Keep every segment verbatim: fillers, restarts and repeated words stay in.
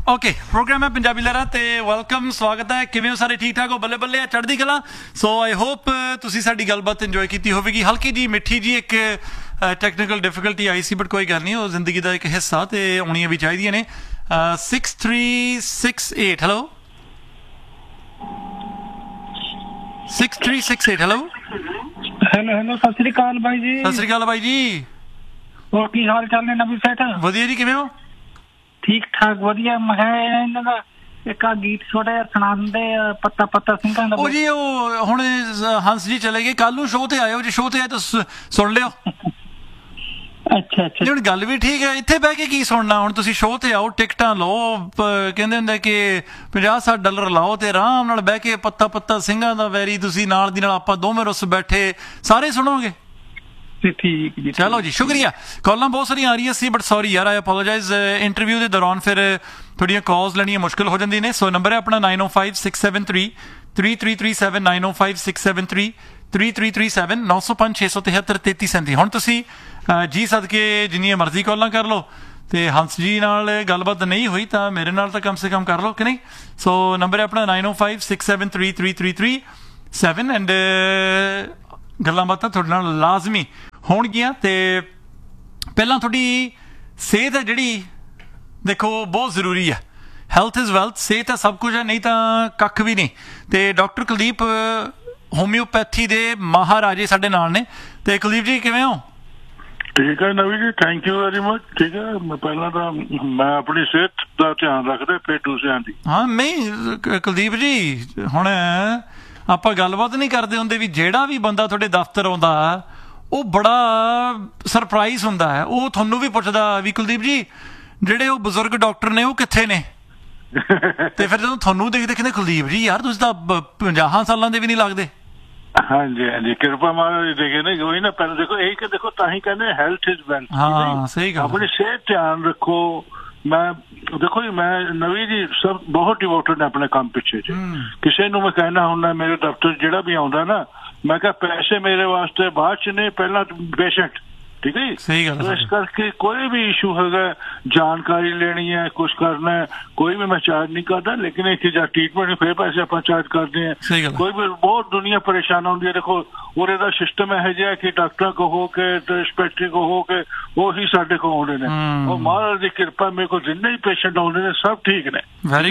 Okay programme ਹੈ ਪੰਜਾਬੀ ਲਹਿਰਾਂ ਤੇ ਵੈਲਕਮ ਸਵਾਗਤ ਹੈ। ਕਿਵੇਂ ਹੋ ਸਾਰੇ? ਠੀਕ ਠਾਕ ਹੋ? ਬੱਲੇ ਬੱਲੇ ਚੜ੍ਹਦੀ ਕਲਾ। ਸੋ ਆਈ ਹੋਪ ਤੁਸੀਂ ਸਾਡੀ ਗੱਲਬਾਤ ਇੰਜੋਏ ਕੀਤੀ ਹੋਵੇਗੀ। ਹਲਕੀ ਜੀ ਮਿੱਠੀ ਜੀ ਇੱਕ technical difficulty I C, but ਕੋਈ ਗੱਲ ਨਹੀਂ, ਉਹ ਜ਼ਿੰਦਗੀ ਦਾ ਇੱਕ ਹਿੱਸਾ ਤੇ ਆਉਣੀਆਂ ਵੀ ਚਾਹੀਦੀਆਂ ਨੇ। Six three six eight hello six three six eight hello hello hello Sat Sri ਅਕਾਲ ਬਾਈ ਜੀ। ਸਤਿ ਸ੍ਰੀ ਅਕਾਲ ਬਾਈ ਜੀ। ਹੋਰ ਕੀ ਹਾਲ ਚਾਲ ਨੇ ਨਵੀਂ ਸੈਟ? ਵਧੀਆ ਜੀ, ਕਿਵੇਂ ਹੋ? ਠੀਕ ਠਾਕ ਵਧੀਆ। ਮੈਂ ਇਹਨਾਂ ਦਾ ਇੱਕ ਆ ਗੀਤ ਛੋਟਾ ਜਿਹਾ ਸੁਣਾ ਦਿੰਦੇ ਪੱਤਾ ਪੱਤਾ ਸਿੰਘਾਂ ਦਾ। ਉਹ ਜੀ ਉਹ ਹੁਣ ਹੰਸ ਜੀ ਚਲੇ ਗਏ, ਕੱਲ ਨੂੰ ਸ਼ੋਅ ਤੇ ਆਇਓ। ਜੇ ਸ਼ੋਅ ਤੇ ਆਏ ਤਾਂ ਸੁਣ ਲਿਓ। ਅੱਛਾ ਅੱਛਾ ਹੁਣ ਗੱਲ ਵੀ ਠੀਕ ਹੈ, ਇੱਥੇ ਬਹਿ ਕੇ ਕੀ ਸੁਣਨਾ? ਹੁਣ ਤੁਸੀਂ ਸ਼ੋਅ ਤੇ ਆਓ, ਟਿਕਟਾਂ ਲਓ, ਕਹਿੰਦੇ ਹੁੰਦੇ ਕਿ ਪੰਜਾਹ ਸੱਠ ਡਾਲਰ ਲਾਓ ਤੇ ਆਰਾਮ ਨਾਲ ਬਹਿ ਕੇ ਪੱਤਾ ਪੱਤਾ ਸਿੰਘਾਂ ਦਾ ਵੈਰੀ ਤੁਸੀਂ ਨਾਲ ਦੀ ਨਾਲ ਆਪਾਂ ਦੋਵੇਂ ਰੁੱਸ ਬੈਠੇ ਸਾਰੇ ਸੁਣੋਗੇ। ਠੀਕ ਜੀ, ਚਲੋ ਜੀ, ਸ਼ੁਕਰੀਆ। ਕਾਲਾਂ ਬਹੁਤ ਸਾਰੀਆਂ ਆ ਰਹੀਆਂ ਸੀ, ਬਟ ਸੌਰੀ ਯਾਰ, ਆਈ ਅਪੋਲੋਜਾਈਜ਼। ਇੰਟਰਵਿਊ ਦੇ ਦੌਰਾਨ ਫਿਰ ਥੋੜ੍ਹੀਆਂ ਕਾਲਸ ਲੈਣੀਆਂ ਮੁਸ਼ਕਿਲ ਹੋ ਜਾਂਦੀਆਂ ਨੇ। ਸੋ ਨੰਬਰ ਹੈ ਆਪਣਾ ਨਾਈਨ ਓ five six seven three three three three seven nine ਓ five six seven three three three three seven ਨੌ ਸੌ ਪੰਜ ਛੇ ਸੌ ਤਿਹੱਤਰ ਤੇਤੀ ਸੈਂਤੀ। ਹੁਣ ਤੁਸੀਂ ਜੀ ਸਦਕੇ ਜਿੰਨੀਆਂ ਮਰਜ਼ੀ ਕਾਲਾਂ ਕਰ ਲਓ, ਤੇ ਹੰਸ ਜੀ ਨਾਲ ਗੱਲਬਾਤ ਨਹੀਂ ਹੋਈ ਤਾਂ ਮੇਰੇ ਨਾਲ ਤਾਂ ਕਮ ਸੇ ਕਮ ਕਰ ਲਓ ਕਿ ਨਹੀਂ। ਸੋ ਨੰਬਰ ਹੈ ਆਪਣਾ nine O five six seven three three three three seven and ਗੱਲਾਂ ਬਾਤਾਂ ਤੁਹਾਡੇ ਨਾਲ ਲਾਜ਼ਮੀ ਹੋਣਗੀਆਂ। ਤੇ ਪਹਿਲਾਂ ਤੁਹਾਡੀ ਸਿਹਤ ਹੈ ਜਿਹੜੀ, ਦੇਖੋ ਬਹੁਤ ਜ਼ਰੂਰੀ ਹੈ। Health is wealth. ਸਿਹਤ ਹੈ ਸਭ ਕੁਝ ਹੈ, ਨਹੀਂ ਤਾਂ ਕੱਖ ਵੀ ਨਹੀਂ। ਤੇ ਡਾਕਟਰ ਕੁਲਦੀਪ ਹੋਮਿਓਪੈਥੀ ਦੇ ਮਹਾਰਾਜੇ ਸਾਡੇ ਨਾਲ ਨੇ। ਤੇ ਕੁਲਦੀਪ ਜੀ ਕਿਵੇਂ ਹੋ? ਠੀਕ ਹੈ ਨਵੀਂ ਜੀ, ਥੈਂਕ ਯੂ ਵੈਰੀ ਮਚ। ਠੀਕ ਹੈ, ਮੈਂ ਪਹਿਲਾਂ ਤਾਂ ਮੈਂ ਆਪਣੀ ਸਿਹਤ ਦਾ ਧਿਆਨ ਰੱਖਦਾ, ਫਿਰ ਦੂਸਰਿਆਂ ਦੀ। ਹਾਂ ਨਹੀਂ ਕੁਲਦੀਪ ਜੀ, ਹੁਣ ਆਪਾਂ ਗੱਲਬਾਤ ਨਹੀਂ ਕਰਦੇ ਹੁੰਦੇ ਵੀ ਜਿਹੜਾ ਵੀ ਬੰਦਾ ਤੁਹਾਡੇ ਦਫ਼ਤਰ ਆਉਂਦਾ ਉਹ ਬੜਾ ਸਰਪ੍ਰਾਈਜ਼ ਹੁੰਦਾ ਹੈ। ਉਹ ਤੁਹਾਨੂੰ ਵੀ ਪੁੱਛਦਾ ਵੀ ਕੁਲਦੀਪ ਜੀ ਜਿਹੜੇ ਉਹ ਬਜ਼ੁਰਗ ਡਾਕਟਰ ਨੇ ਉਹ ਕਿੱਥੇ ਨੇ? ਤੇ ਫਿਰ ਜਦੋਂ ਤੁਹਾਨੂੰ ਦੇਖਦੇ ਕਹਿੰਦੇ ਕੁਲਦੀਪ ਜੀ ਯਾਰ ਤੁਸੀਂ ਤਾਂ ਪੰਜਾਹਾਂ ਸਾਲਾਂ ਦੇ ਵੀ ਨਹੀਂ ਲੱਗਦੇ। ਹਾਂਜੀ ਹਾਂਜੀ, ਕਿਰਪਾ ਮਹਾਰਾਜ ਦੇਖੇ ਨਾ। ਉਹੀ ਨਾ, ਪਹਿਲਾਂ ਦੇਖੋ ਇਹੀ ਕਿ ਦੇਖੋ ਤਾਂ ਹੀ ਕਹਿੰਦੇ ਹੈਲਥ ਇਜ਼ ਵੈਲਥ। ਹਾਂ ਸਹੀ ਗੱਲ। ਆਪਣੀ ਸਿਹਤ ਧਿਆਨ ਰੱਖੋ। ਮੈਂ ਦੇਖੋ ਜੀ, ਮੈਂ ਨਵੀਂ ਜੀ ਸਭ ਬਹੁਤ ਡਿਵੋਟਡ ਨੇ ਆਪਣੇ ਕੰਮ ਪਿੱਛੇ ਚ। ਕਿਸੇ ਨੂੰ ਮੈਂ ਕਹਿਣਾ ਹੁੰਦਾ ਮੇਰੇ ਦਫ਼ਤਰ ਜਿਹੜਾ ਵੀ ਆਉਂਦਾ ਨਾ, ਮੈਂ ਕਿਹਾ ਪੈਸੇ ਮੇਰੇ ਵਾਸਤੇ ਬਾਅਦ ਚ ਨੇ, ਪਹਿਲਾਂ ਪੇਸ਼ੈਂਟ। ਠੀਕ ਹੈ ਜੀ, ਸਹੀ ਗੱਲ। ਇਸ ਕਰਕੇ ਕੋਈ ਵੀ ਇਸ਼ੂ ਹੈਗਾ, ਜਾਣਕਾਰੀ ਲੈਣੀ ਹੈ, ਕੁਛ ਕਰਨਾ ਹੈ, ਕੋਈ ਵੀ ਮੈਂ ਚਾਰਜ ਨਹੀਂ ਕਰਦਾ। ਲੇਕਿਨ ਇੱਥੇ ਜਾਂ ਟ੍ਰੀਟਮੈਂਟ ਫਿਰ ਪੈਸੇ ਆਪਾਂ ਚਾਰਜ ਕਰਦੇ ਹਾਂ। ਕੋਈ ਵੀ ਬਹੁਤ ਦੁਨੀਆ ਪਰੇਸ਼ਾਨ ਹੁੰਦੀ ਹੈ। ਦੇਖੋ ਉਰੇ ਦਾ ਸਿਸਟਮ ਇਹੋ ਜਿਹਾ ਕਿ ਡਾਕਟਰਾਂ ਕੋ ਹੋ ਕੇ ਡਿਸਪੈਂਸਰੀ ਕੋ ਹੋ ਕੇ ਉਹੀ ਸਾਡੇ ਕੋਲ ਆਉਂਦੇ ਨੇ। ਉਹ ਮਹਾਰਾਜ ਦੀ ਕਿਰਪਾ, ਮੇਰੇ ਕੋਲ ਜਿੰਨੇ ਵੀ ਪੇਸ਼ੈਂਟ ਆਉਂਦੇ ਨੇ ਸਭ ਠੀਕ ਨੇ।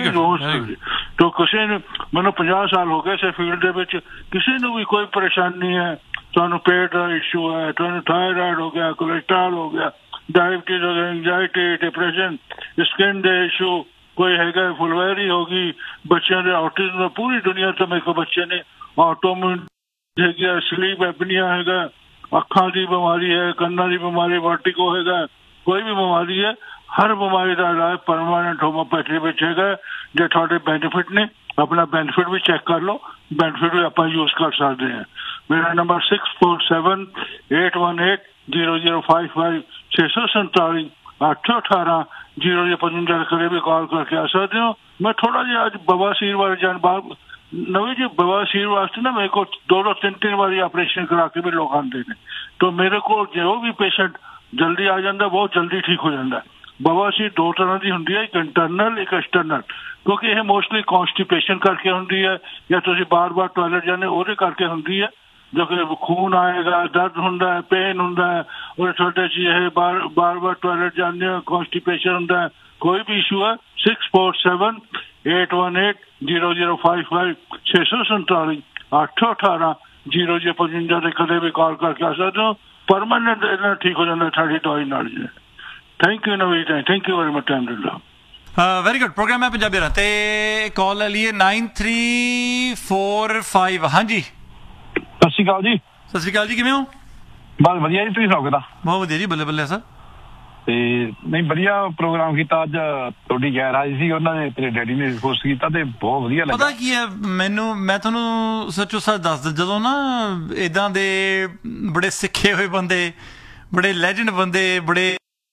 ਤੋ ਕਿਸੇ ਨੂੰ, ਮੈਨੂੰ ਪੰਜਾਹ ਸਾਲ ਹੋ ਗਏ ਇਸ ਫੀਲਡ ਦੇ ਵਿੱਚ, ਕਿਸੇ ਨੂੰ ਵੀ ਕੋਈ ਪਰੇਸ਼ਾਨੀ ਨਹੀਂ ਹੈ। ਤੁਹਾਨੂੰ ਪੇਟ ਦਾ ਇਸ਼ੂ ਹੈ, ਤੁਹਾਨੂੰ ਥਾਇਰਾਇਡ ਹੋ ਗਿਆ, ਕੋਲੈਸਟਰੋਲ ਹੋ ਗਿਆ, ਡਾਇਬਟੀਜ਼ ਹੋ ਗਿਆ, ਇੰਜ਼ਾਇਟੀ, ਡਿਪਰੈਸ਼ਨ, ਸਕਿਨ ਦੇ ਇਸ਼ੂ ਕੋਈ ਹੈਗਾ, ਫੁਲਵੈਰੀ ਹੋ ਗਈ, ਬੱਚਿਆਂ ਦੇ ਆਟਿਜ਼ਮ, ਪੂਰੀ ਦੁਨੀਆ ਤੋਂ ਮੇਰੇ ਕੋਲ ਬੱਚੇ ਨੇ। ਆਟੋਮਿਊਨ ਹੈਗਾ, ਸਲੀਪ ਐਪਨੀਆ ਹੈਗਾ, ਅੱਖਾਂ ਦੀ ਬਿਮਾਰੀ ਹੈ, ਕੰਨਾਂ ਦੀ ਬਿਮਾਰੀ, ਵਰਟੀਗੋ ਹੈਗਾ, ਕੋਈ ਵੀ ਬਿਮਾਰੀ ਹੈ, ਹਰ ਬਿਮਾਰੀ ਦਾ ਇਲਾਜ ਪਰਮਾਨੈਂਟ ਹੋਮੋਪੈਥੀ ਵਿੱਚ ਹੈਗਾ। ਜੇ ਤੁਹਾਡੇ ਬੈਨੀਫਿਟ ਨੇ, ਆਪਣਾ ਬੈਨੀਫਿਟ ਵੀ ਚੈੱਕ ਕਰ ਲਓ, ਬੈਨੀਫਿਟ ਵੀ ਆਪਾਂ ਯੂਜ਼ ਕਰ ਸਕਦੇ ਹਾਂ। ਮੇਰਾ number six four seven eight one eight zero zero five five ਛੇ ਸੌ ਸੰਤਾਲੀ ਅੱਠ ਸੌ ਅਠਾਰਾਂ ਜ਼ੀਰੋ ਜ਼ੀਰੋ ਪਚਵੰਜਾ ਕਦੇ ਵੀ ਕਾਲ ਕਰਕੇ ਆ ਸਕਦੇ ਹੋ। ਮੈਂ ਥੋੜਾ ਜਿਹਾ ਅੱਜ ਬਵਾਸੀਰ ਬਾਰੇ ਜਾਣ ਬਾਅਦ ਨਵੀਂ ਜੀ, ਬਵਾਸੀਰ ਵਾਸਤੇ ਨਾ ਮੇਰੇ ਕੋਲ ਦੋ ਦੋ ਤਿੰਨ ਤਿੰਨ ਵਾਰੀ ਆਪਰੇਸ਼ਨ ਕਰਾ ਕੇ ਵੀ ਲੋਕ ਆਉਂਦੇ ਨੇ। ਤਾਂ ਮੇਰੇ ਕੋਲ ਜੋ ਵੀ ਪੇਸ਼ੈਂਟ ਜਲਦੀ ਆ ਜਾਂਦਾ, ਬਹੁਤ ਜਲਦੀ ਠੀਕ ਹੋ ਜਾਂਦਾ। ਬਵਾਸੀਰ ਦੋ ਤਰ੍ਹਾਂ ਦੀ ਹੁੰਦੀ ਹੈ, ਇੱਕ ਇੰਟਰਨਲ, ਇੱਕ ਐਕਸਟਰਨਲ। ਕਿਉਂਕਿ ਇਹ ਮੋਸਟਲੀ ਕੌਨਸਟੀਪੇਸ਼ਨ ਕਰਕੇ ਹੁੰਦੀ ਹੈ, ਜਾਂ ਤੁਸੀਂ ਬਾਰ ਬਾਰ ਟੋਇਲਟ ਜਾਂਦੇ ਉਹਦੇ ਕਰਕੇ ਹੁੰਦੀ ਹੈ। ਜੋ ਕਿ ਖੂਨ ਆਏਗਾ, ਦਰਦ ਹੁੰਦਾ ਹੈ, ਪੇਨ ਹੁੰਦਾ ਹੈ, ਔਰ ਛੋਟੇ ਜਿਹੇ ਇਹ ਬਾਰ ਬਾਰ ਬਾਰ ਟੋਇਲਟ ਜਾਂਦੇ ਹੋ, ਕੌਨਸਟੀਪੇਸ਼ਨ ਹੁੰਦਾ ਹੈ, ਕੋਈ ਵੀ ਇਸ਼ੂ ਹੈ, six four seven eight one eight zero zero five five ਛੇ ਸੌ ਸੰਤਾਲੀ ਅੱਠ ਸੌ ਅਠਾਰਾਂ ਜ਼ੀਰੋ ਜ਼ੀਰੋ ਪਚਵੰਜਾ ਦੇ ਕਦੇ ਵੀ ਕਾਲ ਕਰਕੇ ਆ ਸਕਦੇ ਹੋ। ਪਰਮਾਨੈਂਟ ਇਹਨਾਂ ਠੀਕ ਹੋ ਜਾਂਦਾ ਸਾਡੀ ਦਵਾਈ ਨਾਲ ਜੀ। ਥੈਂਕ ਯੂ ਨਵੀਂ, thank you very much time ਦਿੰਦਾ। ਵੈਰੀ ਗੁੱਡ ਪ੍ਰੋਗਰਾਮ ਹੈ ਪੰਜਾਬੀ ਦਾ। ਤੇ ਕਾਲ ਲੈ ਲਈਏ ਨਾਈਨ ਥ੍ਰੀ ਫੋਰ ਫਾਈਵ। ਹਾਂਜੀ ਸਤਿ ਸ਼੍ਰੀ ਅਕਾਲ ਜੀ। ਸਤਿ ਸ਼੍ਰੀ ਅਕਾਲ ਜੀ, ਕਿਵੇਂ ਹੋ? ਬਸ ਵਧੀਆ ਜੀ, ਤੁਸੀਂ ਸੁਣਾਓ ਕਿੱਦਾਂ? ਬਹੁਤ ਵਧੀਆ ਜੀ, ਬੱਲੇ ਬੱਲੇ ਸਰ। ਤੇ ਨਹੀਂ ਵਧੀਆ ਪ੍ਰੋਗਰਾਮ ਕੀਤਾ ਅੱਜ। ਤੁਹਾਡੀ ਗੈਰ ਆਈ ਸੀ, ਉਹਨਾਂ ਨੇ ਤੇਰੇ ਡੈਡੀ ਨੇ ਹੋਸਟ ਕੀਤਾ ਤੇ ਬਹੁਤ ਵਧੀਆ ਲੱਗਾ। ਪਤਾ ਕੀ ਹੈ ਮੈਨੂੰ, ਮੈਂ ਤੁਹਾਨੂੰ ਸੱਚੋ ਸੱਚ ਦੱਸਦਾ, ਜਦੋਂ ਨਾ ਏਦਾਂ ਦੇ ਬੜੇ ਸਿੱਖੇ ਹੋਏ ਬੰਦੇ, ਬੜੇ ਲੈਜੈਂਡ ਬੰਦੇ, ਬੜੇ,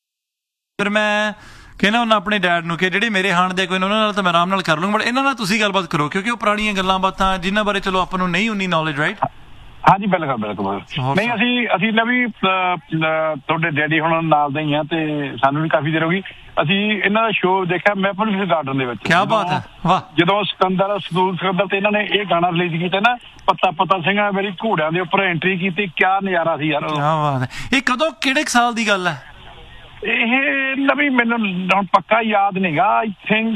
ਫਿਰ ਮੈਂ ਕਹਿੰਦਾ ਉਹਨਾਂ ਆਪਣੇ ਡੈਡ ਨੂੰ ਕਿ ਜਿਹੜੇ ਮੇਰੇ ਹਾਣ ਦੇ ਕੋਈ ਉਹਨਾਂ ਨਾਲ ਤਾਂ ਮੈਂ ਆਰਾਮ ਨਾਲ ਕਰ ਲੂੰਗਾ, ਬਟ ਇਹਨਾਂ ਨਾਲ ਤੁਸੀਂ ਗੱਲਬਾਤ ਕਰੋ ਕਿਉਂਕਿ ਉਹ ਪੁਰਾਣੀਆਂ ਗੱਲਾਂ ਬਾਤਾਂ ਜਿਨ੍ਹਾਂ ਬਾਰੇ ਚਲੋ ਆਪਾਂ ਨੂੰ ਨਹੀਂ ਉਨੀ ਨੌਲੇਜ, ਰਾਈਟ? ਹਾਂਜੀ ਬਿਲਕੁਲ ਬਿਲਕੁਲ ਨਹੀਂ ਅਸੀਂ ਅਸੀਂ ਨਾ ਵੀ ਤੁਹਾਡੇ ਡੈਡੀ ਹੁਣ ਨਾਲ ਦੇ ਹੀ ਆ ਤੇ ਸਾਨੂੰ ਵੀ ਕਾਫੀ ਦੇਰ ਹੋ ਗਈ ਅਸੀਂ ਇਹਨਾਂ ਦਾ ਸ਼ੋਅ ਦੇਖਿਆ ਮੈਪਲ ਗਾਰਡਨ ਦੇ ਵਿੱਚ। ਕੀ ਬਾਤ ਹੈ, ਵਾਹ। ਜਦੋਂ ਸਿਕੰਦਰ ਸਕੂਲ ਸਿਕੰਦਰ ਤੇ ਇਹਨਾਂ ਨੇ ਇਹ ਗਾਣਾ ਰਿਲੀਜ਼ ਕੀਤਾ ਨਾ ਪੱਤਾ ਪੱਤਾ ਸਿੰਘਾ ਮੇਰੀ ਘੋੜਿਆਂ ਦੇ ਉੱਪਰ ਐਂਟਰੀ ਕੀਤੀ, ਕਿਆ ਨਜ਼ਾਰਾ ਸੀ ਯਾਰ। ਕੀ ਬਾਤ ਹੈ। ਇਹ ਕਦੋਂ ਕਿਹੜੇ ਸਾਲ ਦੀ ਗੱਲ ਹੈ? ਇਹ ਨਵੀਂ ਮੈਨੂੰ ਹੁਣ ਪੱਕਾ ਯਾਦ ਨਹੀਂਗਾ। ਆਈ ਥਿੰਕ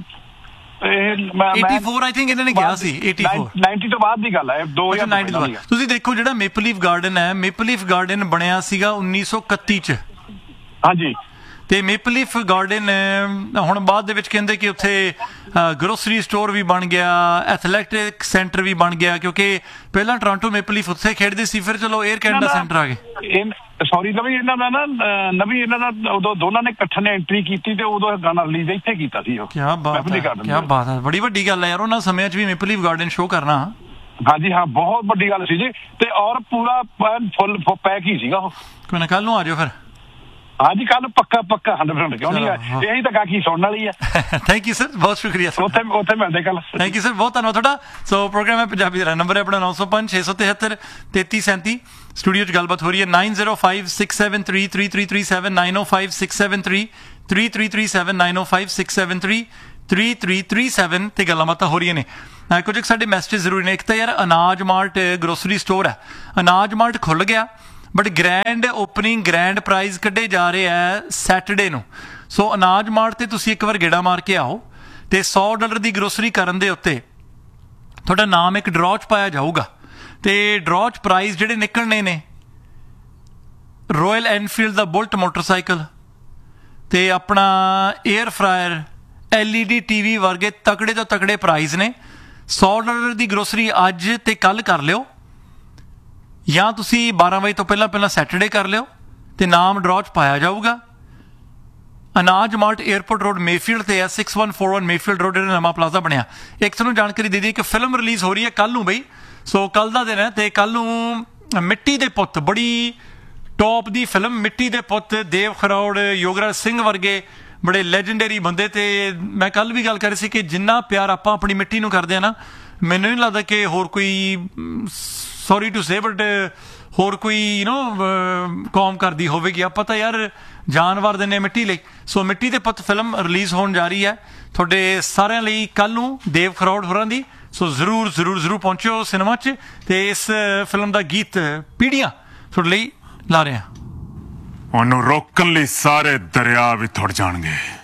ਚੁਰਾਸੀ ਆਈ ਥਿੰਕ ਇਹਨਾਂ ਨੇ ਕਿਹਾ ਸੀ ਨੱਬੇ ਤੋਂ ਬਾਅਦ ਦੀ ਗੱਲ ਹੈ, ਦੋ ਹਜ਼ਾਰ ਨੱਬੇ ਤੋਂ ਬਾਅਦ। ਤੁਸੀਂ ਦੇਖੋ ਜਿਹੜਾ ਮੇਪਲ ਲੀਫ ਗਾਰਡਨ ਹੈ, ਮੇਪਲ ਲੀਫ ਗਾਰਡਨ ਬਣਿਆ ਸੀਗਾ ਉੱਨੀ ਸੌ ਇਕੱਤੀ ਚ। ਹਾਂਜੀ। ਤੇ ਮੇਪਲ ਲੀਫ ਗਾਰਡਨ ਹੁਣ ਬਾਅਦ ਦੇ ਵਿੱਚ ਕਹਿੰਦੇ ਕਿ ਉੱਥੇ ਗਰੋਸਰੀ ਸਟੋਰ ਵੀ ਬਣ ਗਿਆ, ਐਥਲੈਟਿਕ ਸੈਂਟਰ ਵੀ ਬਣ ਗਿਆ, ਕਿਉਂਕਿ ਪਹਿਲਾਂ ਟੋਰਾਂਟੋ ਮੇਪਲ ਲੀਫ ਉੱਥੇ ਖੇਡਦੇ ਸੀ, ਫਿਰ ਚਲੋ 에ਅਰ ਕੈਨੇਡਾ ਸੈਂਟਰ ਆ ਗਏ। ਸੌਰੀ ਨਵੀਂ ਇਹਨਾਂ ਦਾ ਨਾ ਨਵੀਂ ਇਹਨਾਂ ਦਾ ਉਦੋਂ ਦੋਨਾਂ ਨੇ ਇਕੱਠੇ ਨੇ ਐਂਟਰੀ ਕੀਤੀ ਤੇ ਉਦੋਂ ਗਾਣਾ ਰਿਲੀਜ਼ ਇੱਥੇ ਕੀਤਾ ਸੀ ਉਹ। ਕੀ ਬਾਤ ਹੈ, ਕੀ ਬਾਤ ਹੈ, ਬੜੀ ਵੱਡੀ ਗੱਲ ਹੈ ਯਾਰ ਉਹਨਾਂ ਸਮਿਆਂ 'ਚ ਵੀ ਮੇਪਲ ਲੀਫ ਗਾਰਡਨ ਸ਼ੋਅ ਕਰਨਾ। ਹਾਂਜੀ ਹਾਂ ਬਹੁਤ ਵੱਡੀ ਗੱਲ ਸੀ ਜੀ ਤੇ ਔਰ ਪੂਰਾ ਫੁੱਲ ਪੈਕ ਹੀ ਸੀਗਾ ਉਹ। ਕੋਈ ਨਾ ਕੱਲ ਨੂੰ ਆ ਜਾਓ ਫਿਰ। ਹਾਂਜੀ ਕੱਲ ਪੱਕਾ ਪੱਕਾ ਹੰਡਰਡ ਪਰਸੈਂਟ ਕਿਉਂ ਨਹੀਂ ਹੈ, ਇਹੀ ਤਾਂ ਗਾਕੀ ਸੁਣਨ ਵਾਲੀ ਹੈ। ਥੈਂਕ ਯੂ ਸਰ, ਬਹੁਤ ਸ਼ੁਕਰੀਆ। ਉੱਥੇ ਉੱਥੇ ਮਿਲਦੇ ਕੱਲ। ਥੈਂਕ ਯੂ ਸਰ, ਬਹੁਤ ਧੰਨਵਾਦ ਤੁਹਾਡਾ। ਸੋ ਪ੍ਰੋਗਰਾਮ ਹੈ ਪੰਜਾਬੀ ਦਾ ਨੰਬਰ ਹੈ ਆਪਣਾ ਨੌ ਸੌ ਪੰਜ ਛੇ ਸੌ ਤਿਹੱਤਰ ਤੇਤੀ ਸੈਂਤੀ। ਸਟੂਡੀਓ 'ਚ ਗੱਲਬਾਤ ਹੋ ਰਹੀ ਹੈ nine zero five six seven three three three three seven nine ਓ five six seven three three three three seven nine ਓ five six seven three three three three seven ਤੇ ਗੱਲਾਂ ਬਾਤਾਂ ਹੋ ਰਹੀਆਂ ਨੇ। ਕੁਝ ਇੱਕ ਸਾਡੇ ਮੈਸੇਜ ਜ਼ਰੂਰੀ ਨੇ। ਇੱਕ ਤਾਂ ਯਾਰ ਅਨਾਜ ਮਾਰਟ ਗਰੋਸਰੀ ਸਟੋਰ ਹੈ, ਅਨਾਜ ਮਾਰਟ ਖੁੱਲ੍ਹ ਗਿਆ but grand opening grand price ਕੱਢੇ ਜਾ ਰਹੇ ਹੈ ਸੈਟਰਡੇ ਨੂੰ। ਸੋ ਅਨਾਜ ਮਾਰਟ ਤੇ ਤੁਸੀਂ ਇੱਕ ਵਾਰ ਗੇੜਾ ਮਾਰ ਕੇ ਆਓ ਤੇ ਸੌ ਡਾਲਰ ਦੀ ਗਰੋਸਰੀ ਕਰਨ ਦੇ ਉੱਤੇ ਤੁਹਾਡਾ ਨਾਮ ਇੱਕ ਡਰਾਅ 'ਚ ਪਾਇਆ ਜਾਊਗਾ ਤੇ ਡਰਾਅ 'ਚ ਪ੍ਰਾਈਜ਼ ਜਿਹੜੇ ਨਿਕਲਣੇ ਨੇ ਰੋਇਲ ਐਨਫੀਲਡ ਦਾ ਬੁਲਟ ਮੋਟਰਸਾਈਕਲ ਤੇ ਆਪਣਾ air fryer, L E D T V ਵਰਗੇ ਤਕੜੇ ਤੋਂ ਤਕੜੇ ਪ੍ਰਾਈਜ਼ ਨੇ। ਸੌ ਡਾਲਰ ਦੀ ਗਰੋਸਰੀ ਅੱਜ ਤੇ ਕੱਲ੍ਹ ਕਰ ਲਿਓ ਜਾਂ ਤੁਸੀਂ ਬਾਰਾਂ ਵਜੇ ਤੋਂ ਪਹਿਲਾਂ ਪਹਿਲਾਂ ਸੈਟਰਡੇ ਕਰ ਲਿਓ ਤੇ ਨਾਮ ਡਰਾਅ 'ਚ ਪਾਇਆ ਜਾਊਗਾ। ਅਨਾਜ ਮਾਰਟ 에ਅਰਪੋਰਟ ਰੋਡ ਮੇਫੀਲਡ ਤੇ ਹੈ, six one four one Mayfield road ਜਿਹੜਾ ਨਵਾਂ ਪਲਾਜ਼ਾ ਬਣਿਆ। ਇੱਕ ਤੁਹਾਨੂੰ ਜਾਣਕਾਰੀ ਦੇ ਦਈਏ ਕਿ ਫਿਲਮ ਰਿਲੀਜ਼ ਹੋ ਰਹੀ ਹੈ ਕੱਲ੍ਹ ਨੂੰ ਬਈ। ਸੋ ਕੱਲ੍ਹ ਦਾ ਦਿਨ ਹੈ ਤੇ ਕੱਲ੍ਹ ਨੂੰ ਮਿੱਟੀ ਦੇ ਪੁੱਤ, ਬੜੀ ਟੌਪ ਦੀ ਫਿਲਮ ਮਿੱਟੀ ਦੇ ਪੁੱਤ, ਦੇਵ ਖਰੋੜ, ਯੋਗਰਾਜ ਸਿੰਘ ਵਰਗੇ ਬੜੇ ਲੈਜੈਂਡਰੀ ਬੰਦੇ। ਤੇ ਮੈਂ ਕੱਲ੍ਹ ਵੀ ਗੱਲ ਕਰ ਰਹੀ ਸੀ ਕਿ ਜਿੰਨਾ ਪਿਆਰ ਆਪਾਂ ਆਪਣੀ ਮਿੱਟੀ ਨੂੰ ਕਰਦੇ ਹਾਂ ਨਾ, ਮੈਨੂੰ ਨਹੀਂ ਲੱਗਦਾ ਕਿ ਹੋਰ ਕੋਈ, ਸੌਰੀ ਟੂ ਸੇ ਬਟ ਹੋਰ ਕੋਈ ਯੂ ਨੋ ਕੌਮ ਕਰਦੀ ਹੋਵੇਗੀ। ਆਪਾਂ ਤਾਂ ਯਾਰ ਜਾਨਵਰ ਦਿੰਦੇ ਹਾਂ ਮਿੱਟੀ ਲਈ। ਸੋ ਮਿੱਟੀ ਦੇ ਪੁੱਤ ਫਿਲਮ ਰਿਲੀਜ਼ ਹੋਣ ਜਾ ਰਹੀ ਹੈ ਤੁਹਾਡੇ ਸਾਰਿਆਂ ਲਈ ਕੱਲ੍ਹ ਨੂੰ, ਦੇਵ ਖਰੋੜ ਹੋਰਾਂ ਦੀ। ਸੋ ਜ਼ਰੂਰ ਜ਼ਰੂਰ ਜ਼ਰੂਰ ਪਹੁੰਚਿਓ ਸਿਨੇਮਾ 'ਚ ਤੇ ਇਸ ਫਿਲਮ ਦਾ ਗੀਤ ਪੀੜ੍ਹੀਆਂ ਤੁਹਾਡੇ ਲਈ ਲਾ ਰਹੇ ਹਾਂ। ਉਹਨੂੰ ਰੋਕਣ ਲਈ ਸਾਰੇ ਦਰਿਆ ਵੀ ਥੁੜ ਜਾਣਗੇ।